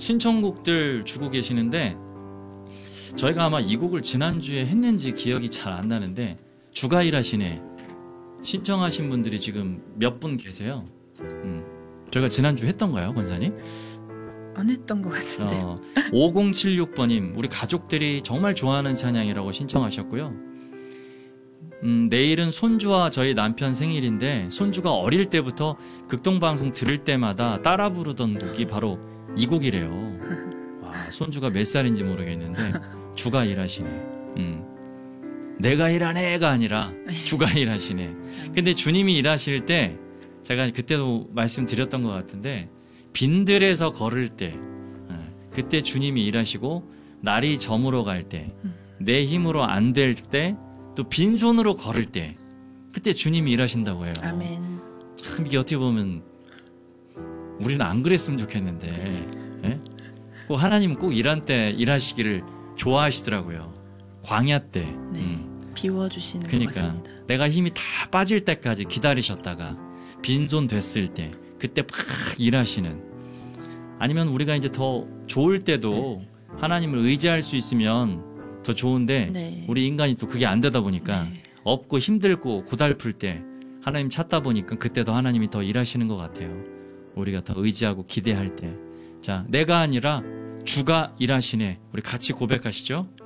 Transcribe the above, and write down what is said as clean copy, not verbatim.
신청곡들 주고 계시는데 저희가 아마 이 곡을 지난주에 했는지 기억이 잘 안 나는데 주가 일하시네 신청하신 분들이 지금 몇 분 계세요. 저희가 지난주 했던가요, 권사님? 안 했던 것 같은데. 5076번님, 우리 가족들이 정말 좋아하는 찬양이라고 신청하셨고요. 내일은 손주와 저희 남편 생일인데 손주가 어릴 때부터 극동방송 들을 때마다 따라 부르던 곡이 바로 이 곡이래요. 와, 손주가 몇 살인지 모르겠는데 주가 일하시네. 내가 일하네 가 아니라 주가 일하시네. 근데 주님이 일하실 때 제가 그때도 말씀드렸던 것 같은데 빈들에서 걸을 때 그때 주님이 일하시고 날이 저물어 갈 때 내 힘으로 안 될 때 또 빈손으로 걸을 때 그때 주님이 일하신다고 해요. 아멘. 참 이게 어떻게 보면 우리는 안 그랬으면 좋겠는데 예? 꼭 하나님은 꼭 일할 때 일하시기를 좋아하시더라고요. 광야 때 비워주시는 그러니까 것 같습니다. 내가 힘이 다 빠질 때까지 기다리셨다가 빈손 됐을 때 그때 막 일하시는 아니면 우리가 이제 더 좋을 때도 하나님을 의지할 수 있으면 더 좋은데 우리 인간이 또 그게 안 되다 보니까 없고 힘들고 고달플 때 하나님 찾다 보니까 그때도 하나님이 더 일하시는 것 같아요. 우리가 더 의지하고 기대할 때 자, 내가 아니라 주가 일하시네. 우리 같이 고백하시죠.